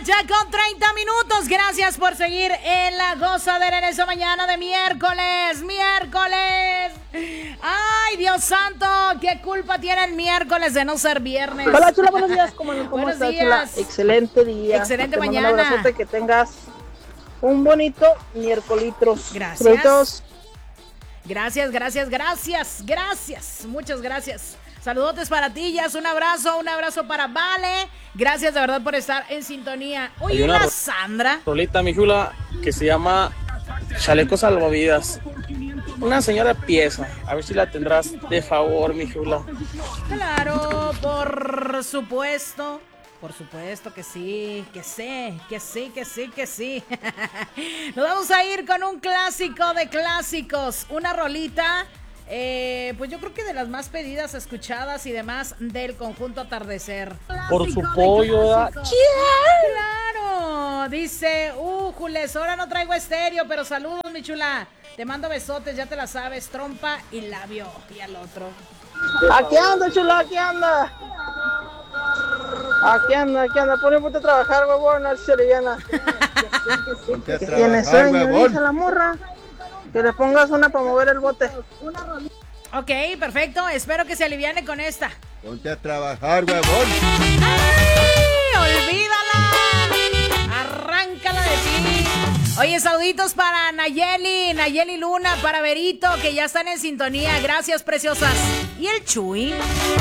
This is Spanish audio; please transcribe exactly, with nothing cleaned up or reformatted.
ya con treinta minutos. Gracias por seguir en la gozadera en esa mañana de miércoles. Miércoles. Ay, Dios santo, qué culpa tiene el miércoles de no ser viernes. Hola, Chula, buenos días. ¿Cómo, cómo Buenos estás, días. Chula? Excelente día. Excelente Te mando mañana. Un abrazote, que tengas un bonito miércolitros. Gracias. Bonitos. Gracias, gracias, gracias, gracias. Muchas gracias. Saludotes para ti, Jazz, un abrazo, un abrazo para Vale. Gracias de verdad por estar en sintonía. Oye, Hay una una ro- Sandra. Rolita, mi chula, que se llama Chaleco Salvavidas. Una señora pieza. A ver si la tendrás de favor, mi chula. Claro, por supuesto. Por supuesto que sí, que sí, que sí, que sí, que sí. Nos vamos a ir con un clásico de clásicos. Una rolita, eh, pues yo creo que de las más pedidas, escuchadas y demás del conjunto Atardecer. Por su pollo, ¿verdad? Claro, dice, uh, Jules, ahora no traigo estéreo, pero saludos, mi chula. Te mando besotes, ya te la sabes, trompa y labio. Y al otro. Aquí anda, Chula, aquí anda. Aquí anda, aquí anda. Ponle ponte a trabajar, huevón, a ver si se liviana. Ponte a Que tiene trabajar, sueño, huevón. dice la morra. Que le pongas una para mover el bote. Ok, perfecto, espero que se aliviane con esta. Ponte a trabajar, huevón. ¡Ay, olvídala! Arráncala de ti. Oye, saluditos para Nayeli, Nayeli Luna, para Berito, que ya están en sintonía. Gracias, preciosas. ¿Y el Chuy?